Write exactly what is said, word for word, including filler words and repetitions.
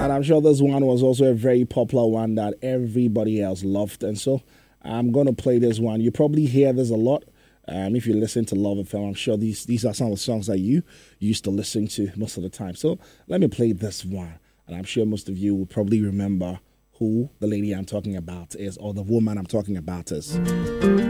And I'm sure this one was also a very popular one that everybody else loved. And so I'm going to play this one. You probably hear this a lot. Um, if you listen to Love F M, I'm sure these these are some of the songs that you used to listen to most of the time. So let me play this one. And I'm sure most of you will probably remember who the lady I'm talking about is, or the woman I'm talking about is.